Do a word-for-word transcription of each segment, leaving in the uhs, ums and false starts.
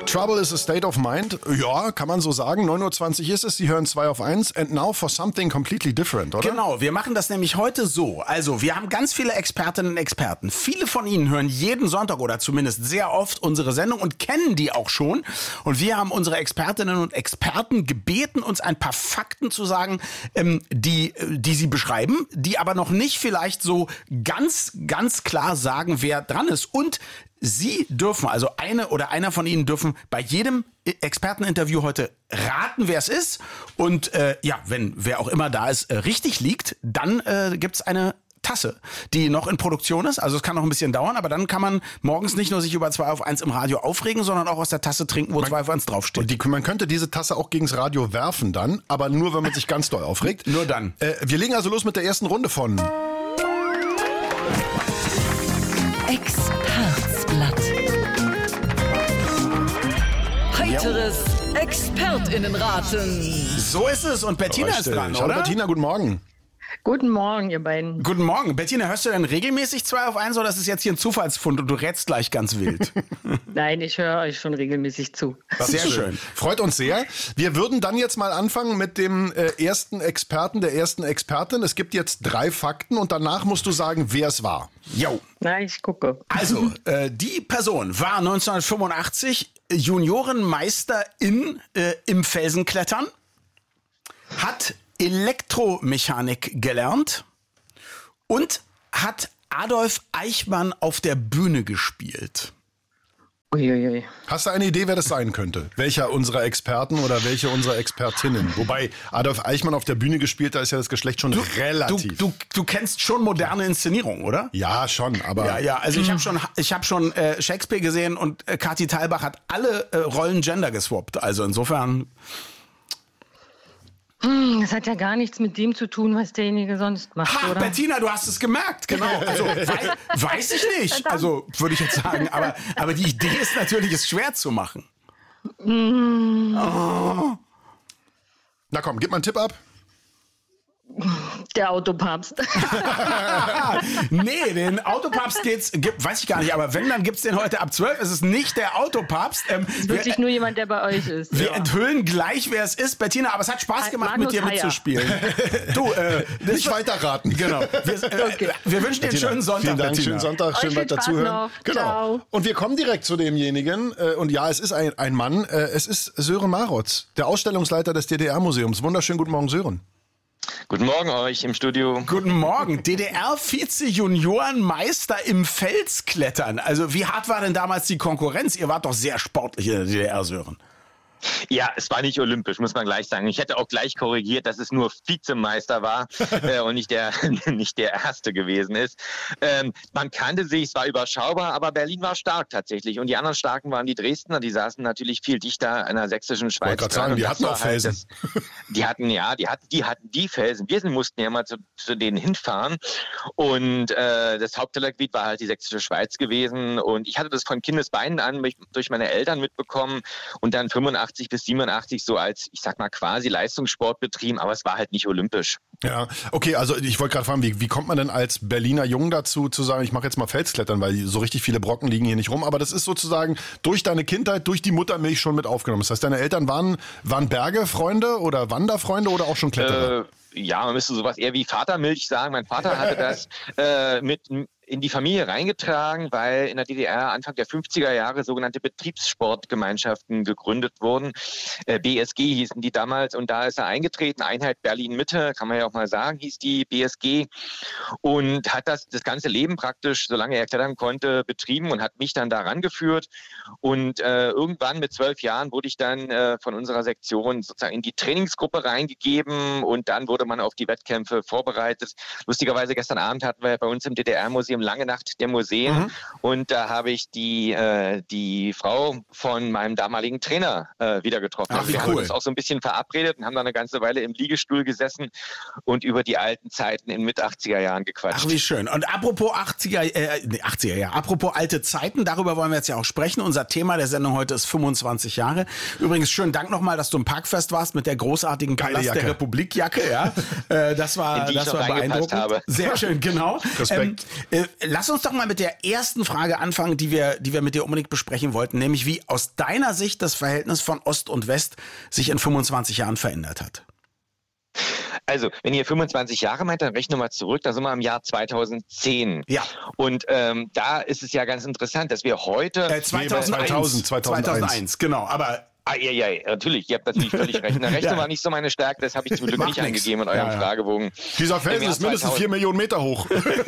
Trouble is a state of mind. Ja, kann man so sagen. neun Uhr zwanzig ist es. Sie hören zwei auf eins. And now for something completely different, oder? Genau, wir machen das nämlich heute so. Also, wir haben ganz viele Expertinnen und Experten. Viele von Ihnen hören jeden Sonntag oder zumindest sehr oft unsere Sendung und kennen die auch schon. Und wir haben unsere Expertinnen und Experten gebeten, uns ein paar Fakten zu sagen, ähm, die, die sie beschreiben, die aber noch nicht vielleicht so ganz, ganz klar sagen, wer dran ist. Und Sie dürfen, also eine oder einer von Ihnen dürfen bei jedem Experteninterview heute raten, wer es ist. Und äh, ja, wenn wer auch immer da ist, äh, richtig liegt, dann äh, gibt's eine Tasse, die noch in Produktion ist. Also es kann noch ein bisschen dauern, aber dann kann man morgens nicht nur sich über zwei auf eins im Radio aufregen, sondern auch aus der Tasse trinken, wo zwei auf eins draufsteht. Und die, man könnte diese Tasse auch gegens Radio werfen dann, aber nur, wenn man sich ganz doll aufregt. Nur dann. Äh, wir legen also los mit der ersten Runde von Expertsblatt. Heiteres ExpertInnenraten. So ist es. Und Bettina ist dran, Hallo oder? Bettina, guten Morgen. Guten Morgen, ihr beiden. Guten Morgen. Bettina, hörst du denn regelmäßig zwei auf eins oder ist es jetzt hier ein Zufallsfund und du rätst gleich ganz wild? Nein, ich höre euch schon regelmäßig zu. Sehr schön. Freut uns sehr. Wir würden dann jetzt mal anfangen mit dem äh, ersten Experten, der ersten Expertin. Es gibt jetzt drei Fakten und danach musst du sagen, wer es war. Jo. Na, ich gucke. Also, äh, die Person war neunzehnhundertfünfundachtzig Juniorenmeisterin äh, im Felsenklettern, hat Elektromechanik gelernt und hat Adolf Eichmann auf der Bühne gespielt. Uiuiui. Hast du eine Idee, wer das sein könnte? Welcher unserer Experten oder welche unserer Expertinnen? Wobei Adolf Eichmann auf der Bühne gespielt, da ist ja das Geschlecht schon relativ. Du, du, du kennst schon moderne Inszenierung, oder? Ja, schon, aber... Ja, ja, also ich habe schon, ich hab schon äh, Shakespeare gesehen und äh, Kathi Thalbach hat alle äh, Rollen Gender geswappt. Also insofern... Hm, das hat ja gar nichts mit dem zu tun, was derjenige sonst macht, Ha, oder? Bettina, du hast es gemerkt, genau. Also wei weiß ich nicht, also würde ich jetzt sagen. Aber, aber die Idee ist natürlich, es schwer zu machen. Mm. Oh. Na komm, gib mal einen Tipp ab. Der Autopapst. Nee, den Autopapst geht's, gibt, weiß ich gar nicht, aber wenn, dann gibt's den heute ab zwölf. Es ist nicht der Autopapst. Ähm, Wirklich wir, nur jemand, der bei euch ist. Wir Ja. enthüllen gleich, wer es ist, Bettina, aber es hat Spaß gemacht, Magnus mit dir Heyer. mitzuspielen. Du, äh, das Nicht weiter raten. Genau. Wir, äh, Okay. wir wünschen dir einen schönen Sonntag, Vielen Dank, Bettina. schönen Sonntag, schön Euch viel weiter Spaß zuhören. noch. Genau. Ciao. Und wir kommen direkt zu demjenigen. äh, Und ja, es ist ein, ein Mann. äh, Es ist Sören Marotz, der Ausstellungsleiter des D D R-Museums. Wunderschönen guten Morgen, Sören. Guten Morgen euch im Studio. Guten Morgen. D D R-Vize-Juniorenmeister im Felsklettern. Also wie hart war denn damals die Konkurrenz? Ihr wart doch sehr sportlich in der D D R, Sören. Ja, es war nicht olympisch, muss man gleich sagen. Ich hätte auch gleich korrigiert, dass es nur Vizemeister war äh, und nicht der nicht der Erste gewesen ist. Ähm, man kannte sich, es war überschaubar, aber Berlin war stark tatsächlich. Und die anderen Starken waren die Dresdner, die saßen natürlich viel dichter an der sächsischen Schweiz. Ich wollte gerade sagen, die hatten auch Felsen. Halt das, die hatten, ja, die hatten, die hatten die Felsen. Wir mussten ja mal zu, zu denen hinfahren. Und äh, das Haupttellergebiet war halt die sächsische Schweiz gewesen. Und ich hatte das von Kindesbeinen an durch meine Eltern mitbekommen und dann fünfundachtzig bis siebenundachtzig so als, ich sag mal, quasi Leistungssport betrieben, aber es war halt nicht olympisch. Ja, okay, also ich wollte gerade fragen, wie, wie kommt man denn als Berliner Jung dazu, zu sagen, ich mache jetzt mal Felsklettern, weil so richtig viele Brocken liegen hier nicht rum, aber das ist sozusagen durch deine Kindheit, durch die Muttermilch schon mit aufgenommen. Das heißt, deine Eltern waren, waren Bergefreunde oder Wanderfreunde oder auch schon Kletterer? Äh, ja, man müsste sowas eher wie Vatermilch sagen. Mein Vater hatte das äh, mit in die Familie reingetragen, weil in der D D R Anfang der fünfziger Jahre sogenannte Betriebssportgemeinschaften gegründet wurden. Äh, B S G hießen die damals und da ist er eingetreten. Einheit Berlin-Mitte, kann man ja auch mal sagen, hieß die B S G und hat das das ganze Leben praktisch, solange er klettern konnte, betrieben und hat mich dann da rangeführt. Und äh, irgendwann mit zwölf Jahren wurde ich dann äh, von unserer Sektion sozusagen in die Trainingsgruppe reingegeben und dann wurde man auf die Wettkämpfe vorbereitet. Lustigerweise gestern Abend hatten wir bei uns im D D R-Museum Lange Nacht der Museen mhm. und da habe ich die äh, die Frau von meinem damaligen Trainer äh, wieder getroffen. Ach, wie wir cool. haben uns auch so ein bisschen verabredet und haben dann eine ganze Weile im Liegestuhl gesessen und über die alten Zeiten in Mit-achtziger Jahren gequatscht. Ach, wie schön. Und apropos achtziger, äh, nee, achtziger, ja, apropos alte Zeiten, darüber wollen wir jetzt ja auch sprechen. Unser Thema der Sendung heute ist fünfundzwanzig Jahre. Übrigens, schönen Dank nochmal, dass du im Parkfest warst mit der großartigen Palast der Republik-Jacke. Ja. Äh, das war, in die das ich war noch reingepasst beeindruckend. habe. Sehr schön, genau. Respekt. Ähm, äh, lass uns doch mal mit der ersten Frage anfangen, die wir, die wir mit dir unbedingt besprechen wollten, nämlich wie aus deiner Sicht das Verhältnis von Ost und West sich in fünfundzwanzig Jahren verändert hat. Also, wenn ihr fünfundzwanzig Jahre meint, dann rechnen wir mal zurück, da sind wir im Jahr zweitausendzehn. Ja. Und ähm, da ist es ja ganz interessant, dass wir heute... Äh, zweitausendeins, zweitausend, zweitausendeins. zweitausendeins, genau, aber... Ah, ja, ja, natürlich, ihr habt natürlich völlig recht. Eine Rechnung Ja. war nicht so meine Stärke, das habe ich zum Glück Macht nicht nix. eingegeben in eurem Ja, ja. Fragebogen. Dieser Felsen Im Jahr ist mindestens zweitausend vier Millionen Meter hoch.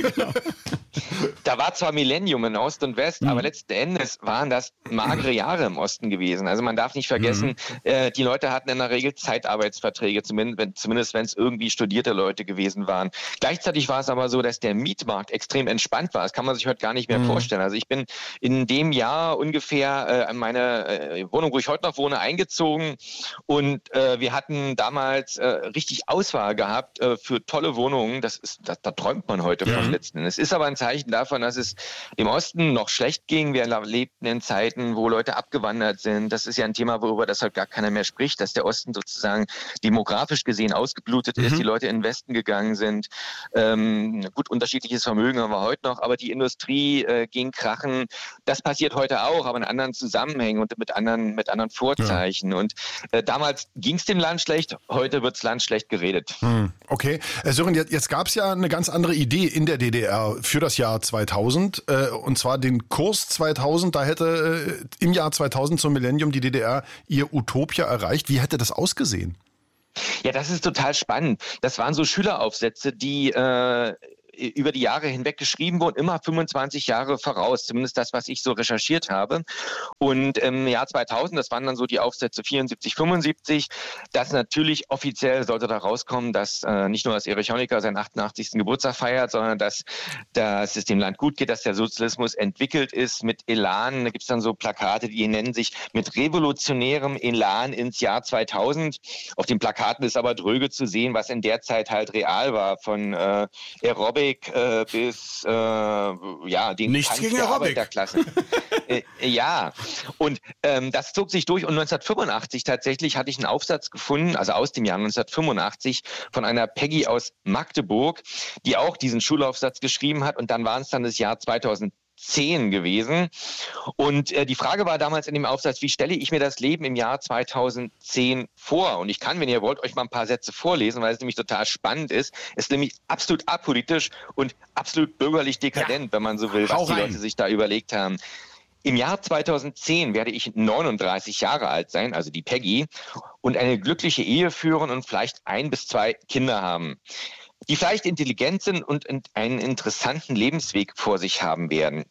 Da war zwar Millennium in Ost und West, Mhm. aber letzten Endes waren das magere Jahre im Osten gewesen. Also man darf nicht vergessen, mhm. äh, die Leute hatten in der Regel Zeitarbeitsverträge, zumindest wenn zumindest wenn es irgendwie studierte Leute gewesen waren. Gleichzeitig war es aber so, dass der Mietmarkt extrem entspannt war. Das kann man sich heute gar nicht mehr mhm. vorstellen. Also ich bin in dem Jahr ungefähr äh, meine äh, Wohnung, wo ich heute noch wohne, eingezogen und äh, wir hatten damals äh, richtig Auswahl gehabt äh, für tolle Wohnungen. Das ist, da, da träumt man heute Ja. von letzten Endes. Es ist aber ein Zeichen davon, dass es im Osten noch schlecht ging. Wir lebten in Zeiten, wo Leute abgewandert sind. Das ist ja ein Thema, worüber das halt gar keiner mehr spricht, dass der Osten sozusagen demografisch gesehen ausgeblutet ist, Mhm. die Leute in den Westen gegangen sind. Ähm, gut, unterschiedliches Vermögen haben wir heute noch, aber die Industrie äh, ging krachen. Das passiert heute auch, aber in anderen Zusammenhängen und mit anderen, mit anderen Vorzeichen. Ja. Und äh, damals ging es dem Land schlecht, heute wird das Land schlecht geredet. Hm, okay. Äh, Sören, jetzt, jetzt gab es ja eine ganz andere Idee in der D D R für das Jahr zweitausend, äh, und zwar den Kurs zweitausend. Da hätte äh, im Jahr zweitausend zum Millennium die D D R ihr Utopia erreicht. Wie hätte das ausgesehen? Ja, das ist total spannend. Das waren so Schüleraufsätze, die äh, über die Jahre hinweg geschrieben wurden, immer fünfundzwanzig Jahre voraus, zumindest das, was ich so recherchiert habe. Und im Jahr zweitausend, das waren dann so die Aufsätze vierundsiebzig, fünfundsiebzig, das natürlich offiziell sollte da rauskommen, dass äh, nicht nur, dass Erich Honecker seinen achtundachtzigsten Geburtstag feiert, sondern dass, dass es dem Land gut geht, dass der Sozialismus entwickelt ist mit Elan. Da gibt es dann so Plakate, die nennen sich mit revolutionärem Elan ins Jahr zweitausend. Auf den Plakaten ist aber dröge zu sehen, was in der Zeit halt real war, von äh, Aerobic äh, bis äh, ja, den Nichts Kampf gegen der Aerobic. Arbeiterklasse. äh, ja, und ähm, das zog sich durch und neunzehnhundertfünfundachtzig tatsächlich hatte ich einen Aufsatz gefunden, also aus dem Jahr neunzehnhundertfünfundachtzig von einer Peggy aus Magdeburg, die auch diesen Schulaufsatz geschrieben hat und dann waren es dann das Jahr zweitausendzehn gewesen. Und äh, die Frage war damals in dem Aufsatz, wie stelle ich mir das Leben im Jahr zweitausendzehn vor? Und ich kann, wenn ihr wollt, euch mal ein paar Sätze vorlesen, weil es nämlich total spannend ist. Es ist nämlich absolut apolitisch und absolut bürgerlich dekadent, Ja. wenn man so will, Hau was die rein. Leute sich da überlegt haben. Im Jahr zweitausendzehn werde ich neununddreißig Jahre alt sein, also die Peggy, und eine glückliche Ehe führen und vielleicht ein bis zwei Kinder haben, die vielleicht intelligent sind und einen interessanten Lebensweg vor sich haben werden.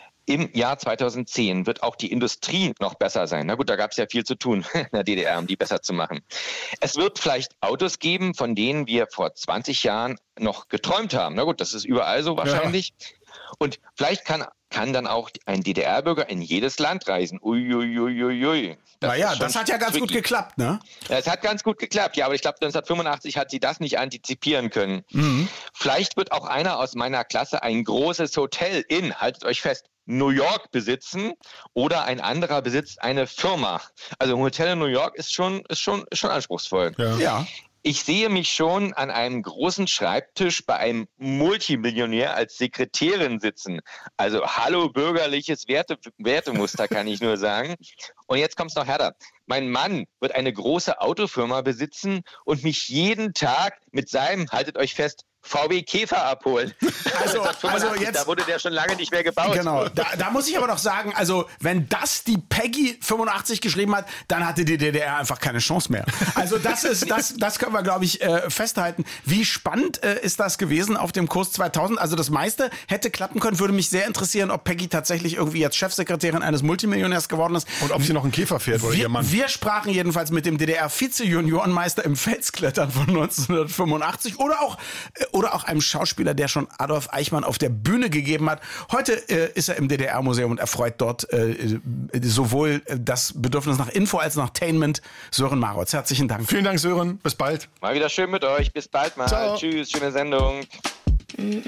Im Jahr zweitausendzehn wird auch die Industrie noch besser sein. Na gut, da gab es ja viel zu tun in der D D R, um die besser zu machen. Es wird vielleicht Autos geben, von denen wir vor zwanzig Jahren noch geträumt haben. Na gut, das ist überall so wahrscheinlich. Ja. Und vielleicht kann, kann dann auch ein D D R-Bürger in jedes Land reisen. Uiuiuiui. Naja, das hat ja ganz tricky. gut geklappt, ne? Es hat ganz gut geklappt, ja, aber ich glaube, neunzehnhundertfünfundachtzig hat sie das nicht antizipieren können. Mhm. Vielleicht wird auch einer aus meiner Klasse ein großes Hotel in, haltet euch fest, New York besitzen oder ein anderer besitzt eine Firma. Also ein Hotel in New York ist schon, ist schon, ist schon anspruchsvoll. Ja. Ja. Ich sehe mich schon an einem großen Schreibtisch bei einem Multimillionär als Sekretärin sitzen. Also hallo bürgerliches Werte, Wertemuster, kann ich nur sagen. Und jetzt kommt's noch härter. Mein Mann wird eine große Autofirma besitzen und mich jeden Tag mit seinem, haltet euch fest, V W Käfer abholen. Also, also jetzt, da wurde der schon lange nicht mehr gebaut. Genau, da, da muss ich aber noch sagen, also wenn das die Peggy fünfundachtzig geschrieben hat, dann hatte die D D R einfach keine Chance mehr. Also das ist, das, das können wir, glaube ich, äh, festhalten. Wie spannend äh, ist das gewesen auf dem Kurs zweitausend? Also das meiste hätte klappen können. Würde mich sehr interessieren, ob Peggy tatsächlich irgendwie jetzt Chefsekretärin eines Multimillionärs geworden ist. Und ob sie noch einen Käfer fährt oder wir, ihr Mann. wir sprachen jedenfalls mit dem D D R-Vize-Juniorenmeister im Felsklettern von neunzehnhundertfünfundachtzig oder auch, äh, oder auch einem Schauspieler, der schon Adolf Eichmann auf der Bühne gegeben hat. Heute äh, ist er im D D R-Museum und erfreut dort äh, sowohl das Bedürfnis nach Info als nach Tainment. Sören Marotz, herzlichen Dank. Vielen Dank, Sören. Bis bald. Mal wieder schön mit euch. Bis bald mal. Ciao. Tschüss, schöne Sendung.